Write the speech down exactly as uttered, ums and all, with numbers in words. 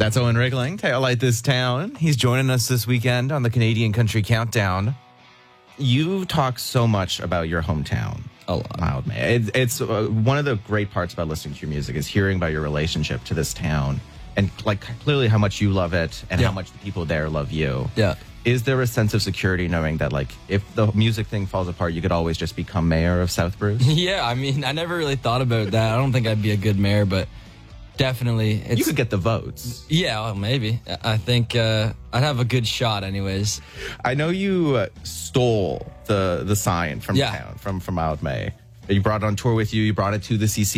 That's Owen Rickling, Taillight This Town. He's joining us this weekend on the Canadian Country Countdown. You talk so much about your hometown. A lot. Mildmay. It, it's uh, one of the great parts about listening to your music is hearing about your relationship to this town and like clearly how much you love it and yeah. how much the people there love you. Yeah. Is there a sense of security knowing that like if the music thing falls apart, you could always just become mayor of South Bruce? Yeah, I mean, I never really thought about that. I don't think I'd be a good mayor, but definitely. It's, you could get the votes. Yeah, well, maybe. I think uh, I'd have a good shot anyways. I know you uh, stole the the sign from yeah. town, from, from Mildmay. You brought it on tour with you. You brought it to the C C